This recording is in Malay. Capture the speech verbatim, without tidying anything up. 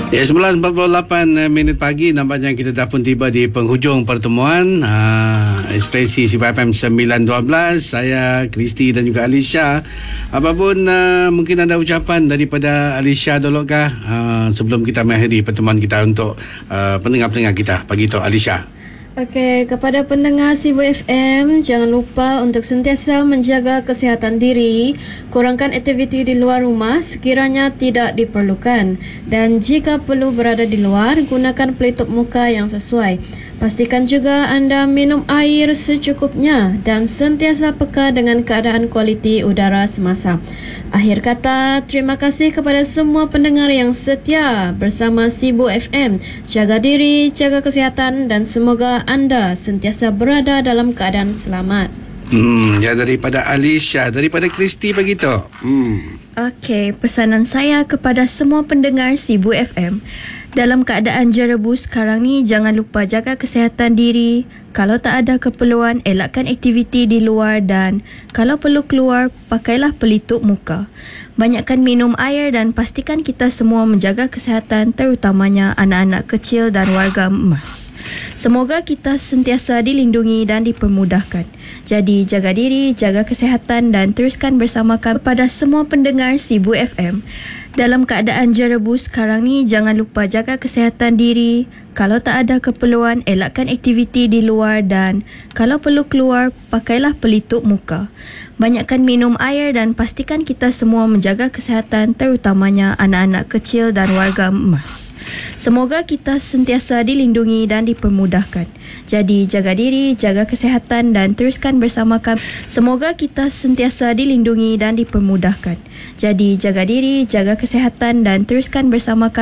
Ya, sebelas empat puluh lapan minit pagi, nampaknya kita dah pun tiba di penghujung pertemuan uh, Ekspresi C F M sembilan dua belas. Saya Kristi dan juga Alisha. Apapun uh, mungkin ada ucapan daripada Alisha dulu kah uh, sebelum kita mengakhiri pertemuan kita untuk uh, pendengar-pendengar kita pagi tu, Alisha? Okey, kepada pendengar Sibu F M, jangan lupa untuk sentiasa menjaga kesihatan diri, kurangkan aktiviti di luar rumah sekiranya tidak diperlukan, dan jika perlu berada di luar, gunakan pelitup muka yang sesuai. Pastikan juga anda minum air secukupnya dan sentiasa peka dengan keadaan kualiti udara semasa. Akhir kata, terima kasih kepada semua pendengar yang setia bersama Sibu F M. Jaga diri, jaga kesihatan dan semoga anda sentiasa berada dalam keadaan selamat. Hmm, ya, daripada Alisha, daripada Kristi begitu. Hmm. Okey, pesanan saya kepada semua pendengar Sibu F M. Dalam keadaan jerebu sekarang ni, jangan lupa jaga kesihatan diri. Kalau tak ada keperluan, elakkan aktiviti di luar dan kalau perlu keluar, pakailah pelitup muka. Banyakkan minum air dan pastikan kita semua menjaga kesihatan, terutamanya anak-anak kecil dan warga emas. Semoga kita sentiasa dilindungi dan dipermudahkan. Jadi jaga diri, jaga kesihatan dan teruskan bersama kami. Kepada semua pendengar Sibu F M, dalam keadaan jerebu sekarang ni, jangan lupa jaga kesihatan diri. Kalau tak ada keperluan, elakkan aktiviti di luar dan kalau perlu keluar, pakailah pelitup muka. Banyakkan minum air dan pastikan kita semua menjaga kesihatan, terutamanya anak-anak kecil dan warga emas. Semoga kita sentiasa dilindungi dan dipermudahkan. Jadi jaga diri, jaga kesihatan dan teruskan bersama kami. Semoga kita sentiasa dilindungi dan dipermudahkan. Jadi jaga diri, jaga kesihatan dan teruskan bersama kami.